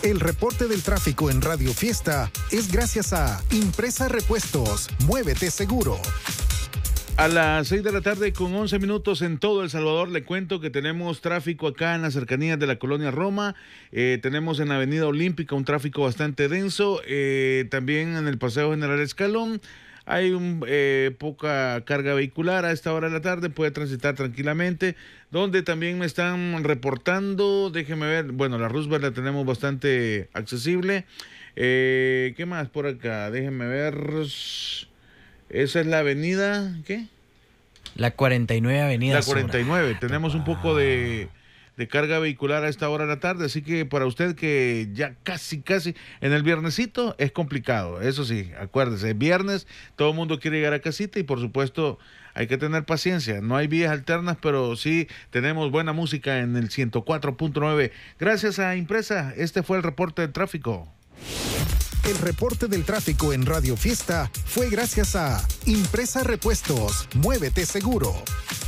El reporte del tráfico en Radio Fiesta es gracias a Impresa Repuestos. Muévete seguro. A las 6 de la tarde con 11 minutos en todo El Salvador, le cuento que tenemos tráfico acá en las cercanías de la colonia Roma, tenemos en la avenida Olímpica un tráfico bastante denso, también en el Paseo General Escalón hay poca carga vehicular a esta hora de la tarde, puede transitar tranquilamente, donde también me están reportando, déjeme ver, bueno, la Roosevelt la tenemos bastante accesible, ¿qué más por acá? Déjeme ver... Esa es la avenida, ¿qué? La 49 Avenida La 49. Tenemos un poco de carga vehicular a esta hora de la tarde, así que para usted que ya casi en el viernesito es complicado. Eso sí, acuérdese, viernes todo el mundo quiere llegar a casita y por supuesto hay que tener paciencia. No hay vías alternas, pero sí tenemos buena música en el 104.9. Gracias a Impresa, este fue el reporte del tráfico. El reporte del tráfico en Radio Fiesta fue gracias a Impresa Repuestos. Muévete seguro.